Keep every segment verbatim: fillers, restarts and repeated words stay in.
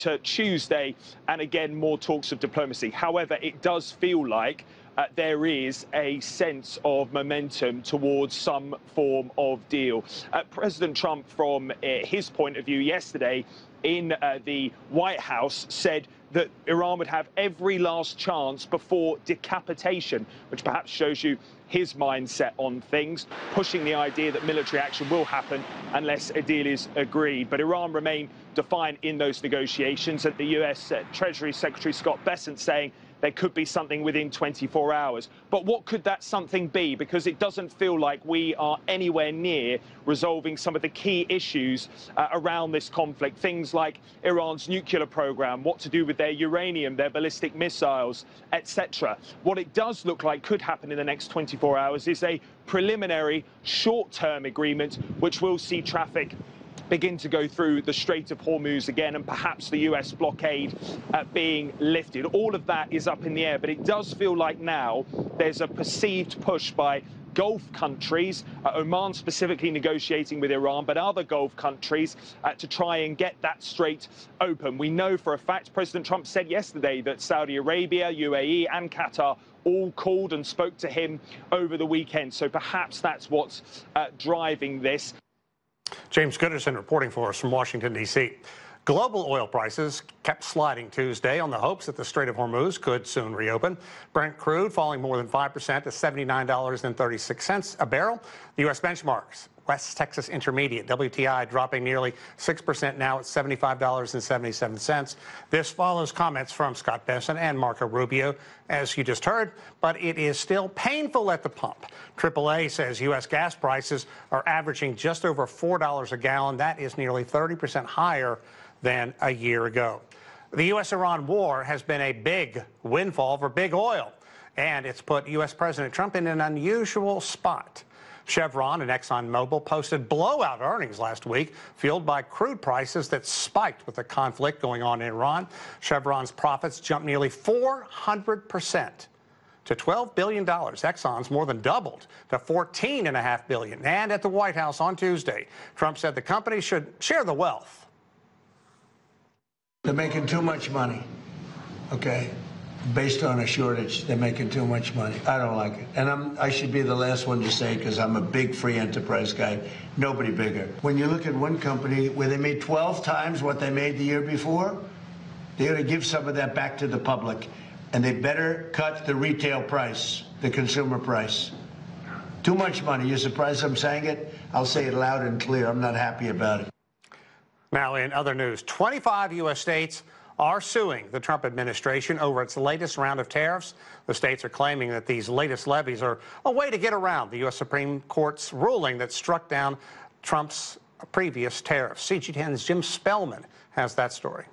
to Tuesday, and again, more talks of diplomacy. However, it does feel like uh, there is a sense of momentum towards some form of deal. Uh, President Trump, from uh, his point of view yesterday in uh, the White House, said that Iran would have every last chance before decapitation, which perhaps shows you his mindset on things, pushing the idea that military action will happen unless a deal is agreed. But Iran remain defiant in those negotiations, and the U S uh, Treasury Secretary Scott Bessent saying there could be something within twenty-four hours. But what could that something be? Because it doesn't feel like we are anywhere near resolving some of the key issues uh, around this conflict. Things like Iran's nuclear program, what to do with their uranium, their ballistic missiles, et cetera. What it does look like could happen in the next twenty-four hours is a preliminary short-term agreement which will see traffic begin to go through the Strait of Hormuz again, and perhaps the U S blockade uh, being lifted. All of that is up in the air, but it does feel like now there's a perceived push by Gulf countries, uh, Oman specifically negotiating with Iran, but other Gulf countries uh, to try and get that strait open. We know for a fact President Trump said yesterday that Saudi Arabia, U A E and Qatar all called and spoke to him over the weekend. So perhaps that's what's uh, driving this. James Gooderson reporting for us from Washington, D C Global oil prices kept sliding Tuesday on the hopes that the Strait of Hormuz could soon reopen. Brent crude falling more than five percent to seventy-nine dollars and thirty-six cents a barrel. The U S benchmarks, West Texas Intermediate, W T I, dropping nearly six percent now at seventy-five dollars and seventy-seven cents. This follows comments from Scott Bessent and Marco Rubio, as you just heard, but it is still painful at the pump. triple A says U S gas prices are averaging just over four dollars a gallon. That is nearly thirty percent higher than a year ago. The U S Iran war has been a big windfall for big oil, and it's put U S President Trump in an unusual spot. Chevron and ExxonMobil posted blowout earnings last week, fueled by crude prices that spiked with the conflict going on in Iran. Chevron's profits jumped nearly four hundred percent to twelve billion dollars. Exxon's more than doubled to fourteen point five billion dollars. And at the White House on Tuesday, Trump said the company should share the wealth. They're making too much money, okay? Based on a shortage, they're making too much money. I don't like it. And I'm, I should be the last one to say, because I'm a big free enterprise guy, nobody bigger. When you look at one company where they made twelve times what they made the year before, they ought to give some of that back to the public. And they better cut the retail price, the consumer price. Too much money. You're surprised I'm saying it? I'll say it loud and clear. I'm not happy about it. Now, in other news, twenty-five U S states are suing the Trump administration over its latest round of tariffs. The states are claiming that these latest levies are a way to get around the U S Supreme Court's ruling that struck down Trump's previous tariffs. C G ten's Jim Spellman has that story.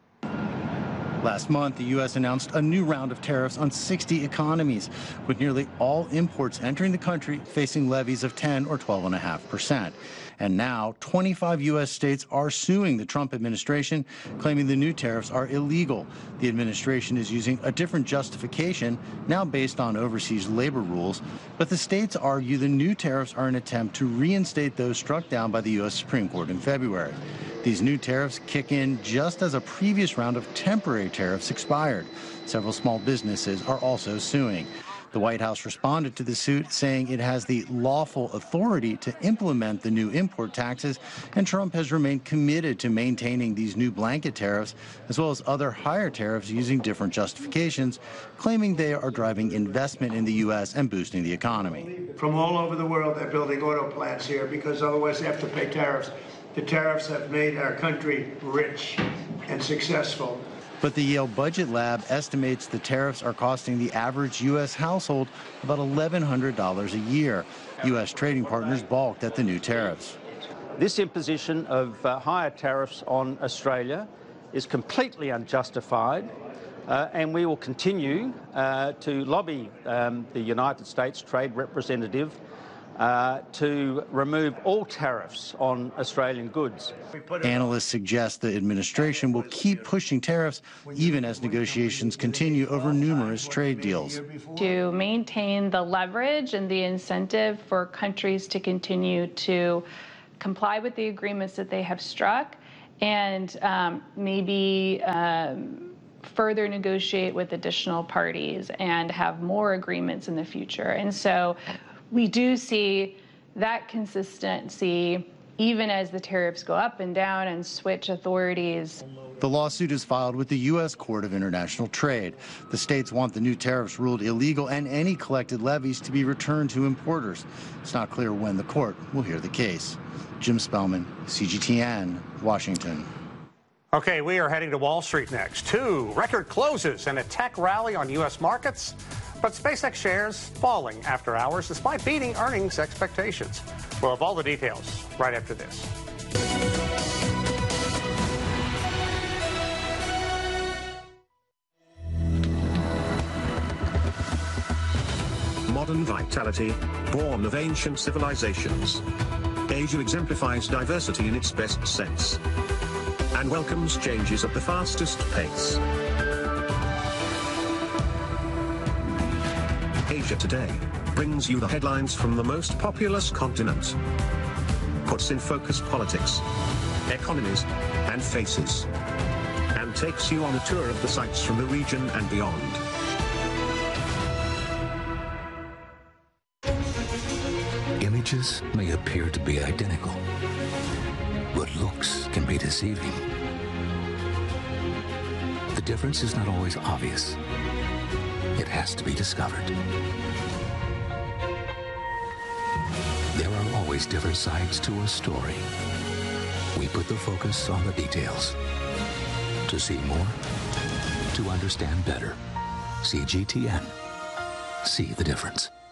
Last month, the U S announced a new round of tariffs on sixty economies, with nearly all imports entering the country facing levies of ten or twelve point five percent. And now, twenty-five U S states are suing the Trump administration, claiming the new tariffs are illegal. The administration is using a different justification, now based on overseas labor rules, but the states argue the new tariffs are an attempt to reinstate those struck down by the U S Supreme Court in February. These new tariffs kick in just as a previous round of temporary tariffs expired. Several small businesses are also suing. The White House responded to the suit, saying it has the lawful authority to implement the new import taxes, and Trump has remained committed to maintaining these new blanket tariffs, as well as other higher tariffs using different justifications, claiming they are driving investment in the U S and boosting the economy. From all over the world, they're building auto plants here because otherwise they have to pay tariffs. The tariffs have made our country rich and successful. But the Yale Budget Lab estimates the tariffs are costing the average U S household about eleven hundred dollars a year. U S trading partners balked at the new tariffs. This imposition of uh, higher tariffs on Australia is completely unjustified, uh, and we will continue uh, to lobby um, the United States Trade Representative Uh, to remove all tariffs on Australian goods. Analysts suggest the administration will keep pushing tariffs even as negotiations continue over numerous trade deals. To maintain the leverage and the incentive for countries to continue to comply with the agreements that they have struck and um, maybe um, further negotiate with additional parties and have more agreements in the future. And so we do see that consistency even as the tariffs go up and down and switch authorities. The lawsuit is filed with the U S Court of International Trade. The states want the new tariffs ruled illegal and any collected levies to be returned to importers. It's not clear when the court will hear the case. Jim Spellman, C G T N, Washington. Okay, we are heading to Wall Street next. Two record closes and a tech rally on U S markets, but SpaceX shares falling after hours despite beating earnings expectations. We'll have all the details right after this. Modern vitality, born of ancient civilizations. Asia exemplifies diversity in its best sense and welcomes changes at the fastest pace. Asia Today brings you the headlines from the most populous continent, puts in focus politics, economies, and faces, and takes you on a tour of the sights from the region and beyond. Images may appear to be identical, but looks can be deceiving. The difference is not always obvious. It has to be discovered. There are always different sides to a story. We put the focus on the details. To see more, to understand better. C G T N. See the difference.